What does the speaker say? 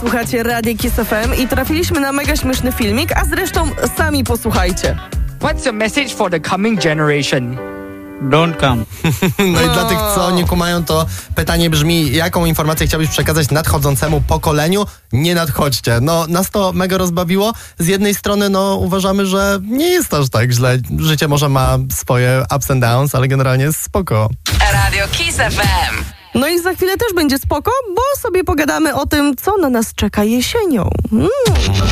słuchacie Radia Kiss FM i trafiliśmy na mega śmieszny filmik, a zresztą sami posłuchajcie. What's your message for the coming generation? Don't come. No i dla tych, co nie kumają, to pytanie brzmi, jaką informację chciałbyś przekazać nadchodzącemu pokoleniu? Nie nadchodźcie. No, nas to mega rozbawiło. Z jednej strony, no, uważamy, że nie jest aż tak źle. Życie może ma swoje ups and downs, ale generalnie jest spoko. Radio Kiss FM. No i za chwilę też będzie spoko, bo sobie pogadamy o tym, co na nas czeka jesienią.